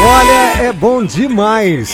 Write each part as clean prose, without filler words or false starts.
Olha, é bom demais.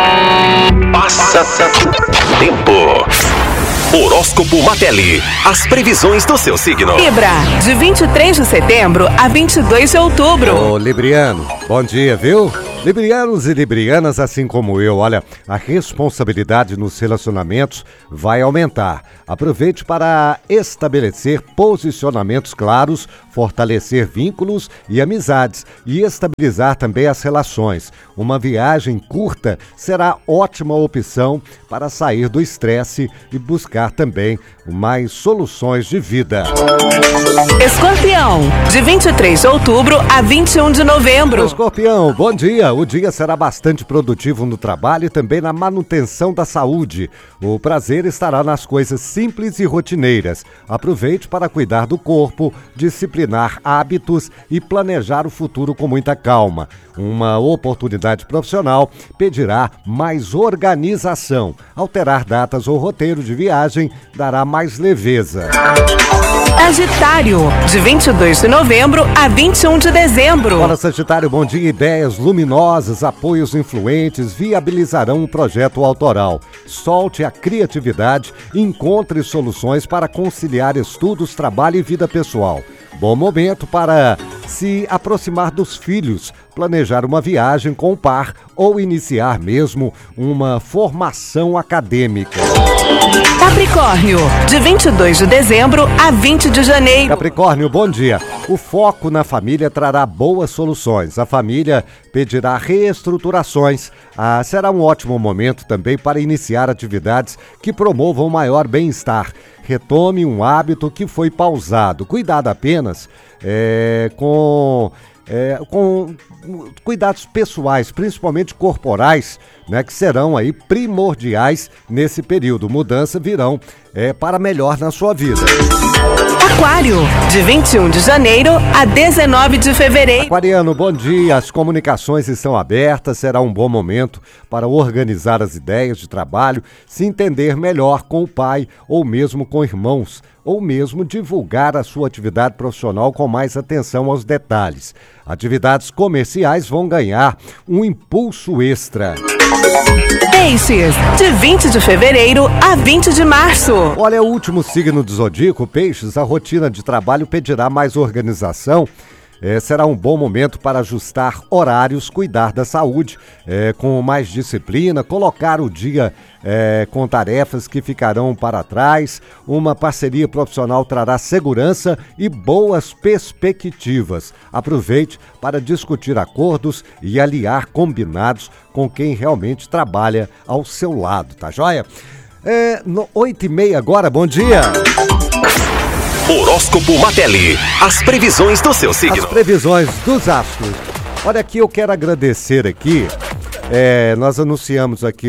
Passa tempo. Horóscopo Matelli. As previsões do seu signo. Libra, de 23 de setembro a 22 de outubro. Ô, Libriano, bom dia, viu? Librianos e librianas, assim como eu, olha, a responsabilidade nos relacionamentos vai aumentar. Aproveite para estabelecer posicionamentos claros, fortalecer vínculos e amizades e estabilizar também as relações. Uma viagem curta será ótima opção para sair do estresse e buscar também mais soluções de vida. Escorpião, de 23 de outubro a 21 de novembro. Escorpião, bom dia. O dia será bastante produtivo no trabalho e também na manutenção da saúde. O prazer estará nas coisas simples e rotineiras. Aproveite para cuidar do corpo, disciplinar hábitos e planejar o futuro com muita calma. Uma oportunidade profissional pedirá mais organização. Alterar datas ou roteiro de viagem dará mais leveza. Sagitário, de 22 de novembro a 21 de dezembro. Olá, Sagitário, bom dia. Ideias luminosas, apoios influentes viabilizarão um projeto autoral. Solte a criatividade e encontre soluções para conciliar estudos, trabalho e vida pessoal. Bom momento para se aproximar dos filhos, planejar uma viagem com o par ou iniciar mesmo uma formação acadêmica. Capricórnio, de 22 de dezembro a 20 de janeiro. Capricórnio, bom dia. O foco na família trará boas soluções. A família pedirá reestruturações. Será um ótimo momento também para iniciar atividades que promovam maior bem-estar. Retome um hábito que foi pausado. Cuidado apenas com cuidados pessoais, principalmente corporais, né, que serão aí primordiais nesse período. Mudanças virão para melhor na sua vida. Aquário, de 21 de janeiro a 19 de fevereiro. Aquariano, bom dia. As comunicações estão abertas, será um bom momento para organizar as ideias de trabalho, se entender melhor com o pai ou mesmo com irmãos, ou mesmo divulgar a sua atividade profissional com mais atenção aos detalhes. Atividades comerciais vão ganhar um impulso extra. Peixes, de 20 de fevereiro a 20 de março. Olha, o último signo do zodíaco, Peixes, a rotina de trabalho pedirá mais organização. Será um bom momento para ajustar horários, cuidar da saúde com mais disciplina, colocar o dia com tarefas que ficarão para trás. Uma parceria profissional trará segurança e boas perspectivas. Aproveite para discutir acordos e aliar combinados com quem realmente trabalha ao seu lado, tá joia? 8h30 agora, bom dia! Horóscopo Matelli. As previsões do seu signo. As previsões dos astros. Olha aqui, eu quero agradecer aqui. Nós anunciamos aqui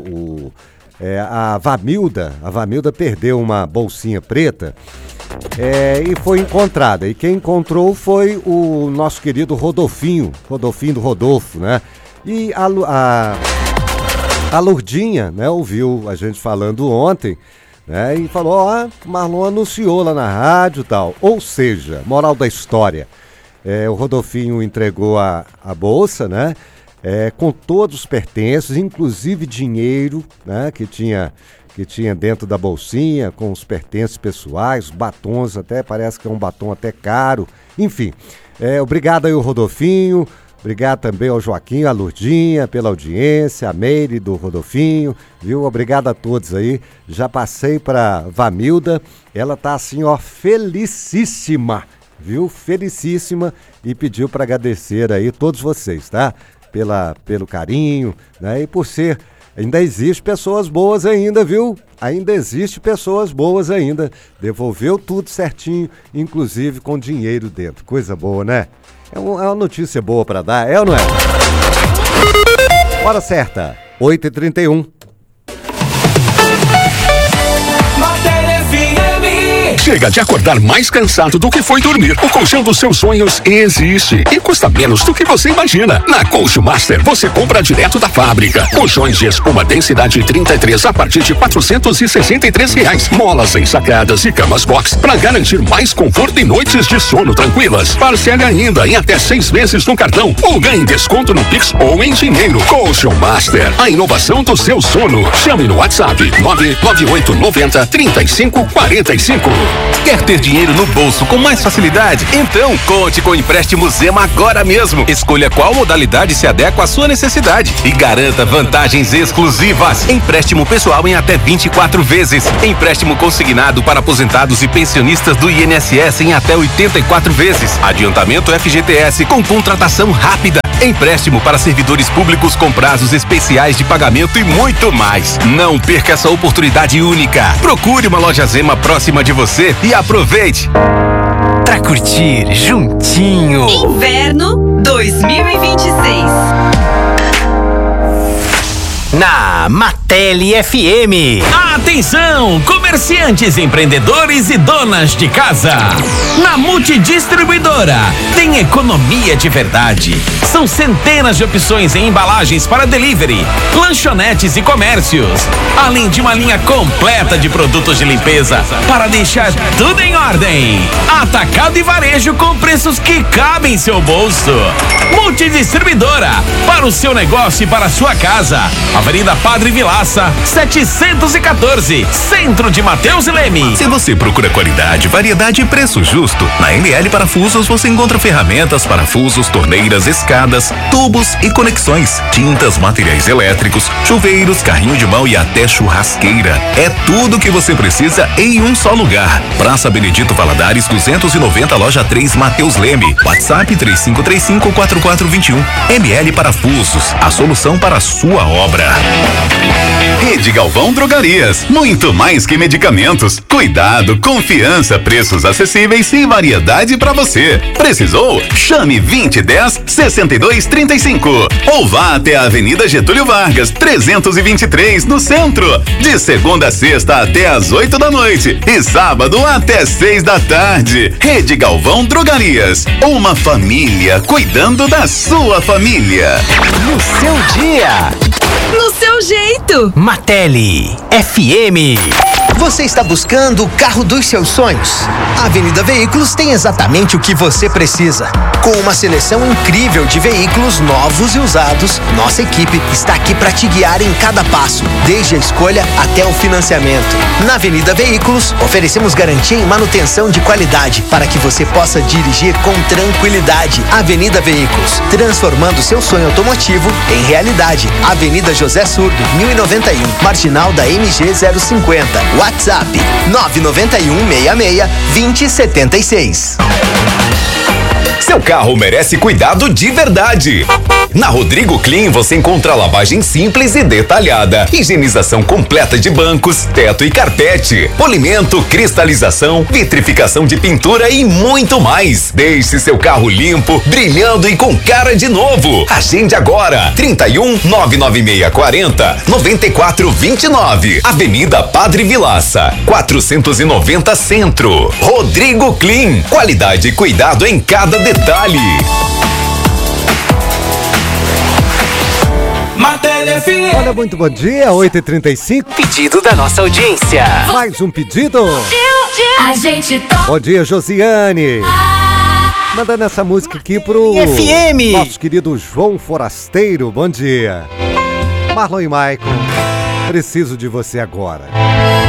a Vamilda. A Vamilda perdeu uma bolsinha preta e foi encontrada. E quem encontrou foi o nosso querido Rodolfinho do Rodolfo, né? E a Lourdinha, né, ouviu a gente falando ontem, e falou, Marlon anunciou lá na rádio e tal. Ou seja, moral da história, o Rodolfinho entregou a bolsa, né, com todos os pertences, inclusive dinheiro, né, que tinha dentro da bolsinha, com os pertences pessoais, batons, até parece que é um batom até caro, enfim. Obrigado aí ao Rodolfinho. Obrigado também ao Joaquim, a Lourdinha, pela audiência, a Meire do Rodolfinho, viu? Obrigado a todos aí. Já passei para Vamilda, ela tá assim, felicíssima, viu? Felicíssima, e pediu para agradecer aí todos vocês, tá? Pelo carinho, né? E por ser, ainda existe pessoas boas ainda, viu? Ainda existe pessoas boas ainda. Devolveu tudo certinho, inclusive com dinheiro dentro. Coisa boa, né? É uma notícia boa para dar, ou não é? Hora certa, 8h31. Matelli FM. Chega de acordar mais cansado do que foi dormir. O colchão dos seus sonhos existe e custa menos do que você imagina. Na Colchão Master você compra direto da fábrica. Colchões de espuma densidade 33 a partir de R$463. Molas ensacadas e camas box para garantir mais conforto e noites de sono tranquilas. Parcele ainda em até 6 meses no cartão ou ganhe desconto no Pix ou em dinheiro. Colchão Master, a inovação do seu sono. Chame no WhatsApp 99890-3545. Quer ter dinheiro no bolso com mais facilidade? Então conte com o empréstimo Zema agora mesmo. Escolha qual modalidade se adequa à sua necessidade e garanta vantagens exclusivas. Empréstimo pessoal em até 24 vezes. Empréstimo consignado para aposentados e pensionistas do INSS em até 84 vezes. Adiantamento FGTS com contratação rápida. Empréstimo para servidores públicos com prazos especiais de pagamento e muito mais. Não perca essa oportunidade única. Procure uma loja Zema próxima de você e aproveite. Pra curtir juntinho. Inverno 2026. Na Matelli FM. Atenção, comerciantes, empreendedores e donas de casa. Na Multidistribuidora tem economia de verdade. São centenas de opções em embalagens para delivery, lanchonetes e comércios, além de uma linha completa de produtos de limpeza para deixar tudo em ordem. Atacado e varejo com preços que cabem em seu bolso. Multidistribuidora, para o seu negócio e para a sua casa. Avenida Padre Vilaça, 714, Centro de Mateus e Leme. Se você procura qualidade, variedade e preço justo, na ML Parafusos você encontra ferramentas, parafusos, torneiras, escadas, tubos e conexões, tintas, materiais elétricos, chuveiros, carrinho de mão e até churrasqueira. É tudo que você precisa em um só lugar. Praça Benedito Valadares 290, loja 3, Mateus Leme. WhatsApp 3535-4421. ML Parafusos, a solução para a sua obra. Rede Galvão Drogarias, muito mais que medicamentos. Cuidado, confiança, preços acessíveis e variedade para você. Precisou? Chame 2010-6235 ou vá até a Avenida Getúlio Vargas, 323, no centro. De segunda a sexta até às 8 da noite e sábado até 6 da tarde. Rede Galvão Drogarias, uma família cuidando da sua família. No seu dia. No seu jeito. Matelli FM. Você está buscando o carro dos seus sonhos? A Avenida Veículos tem exatamente o que você precisa. Com uma seleção incrível de veículos novos e usados, nossa equipe está aqui para te guiar em cada passo, desde a escolha até o financiamento. Na Avenida Veículos, oferecemos garantia em manutenção de qualidade para que você possa dirigir com tranquilidade. Avenida Veículos, transformando seu sonho automotivo em realidade. Avenida José Surdo, 1091, Marginal da MG 050. WhatsApp 99166-2076. Seu carro merece cuidado de verdade. Na Rodrigo Clean você encontra lavagem simples e detalhada, higienização completa de bancos, teto e carpete, polimento, cristalização, vitrificação de pintura e muito mais. Deixe seu carro limpo, brilhando e com cara de novo. Agende agora, 31-99640-9429, Avenida Padre Vilaça, 490 Centro. Rodrigo Clean, qualidade e cuidado em cada detalhe. Olha, muito bom dia, 8h35. Pedido da nossa audiência. Mais um pedido. A gente Bom dia, Josiane. Mandando essa música aqui pro FM. nosso querido João Forasteiro. Bom dia. Marlon e Maicon, preciso de você agora.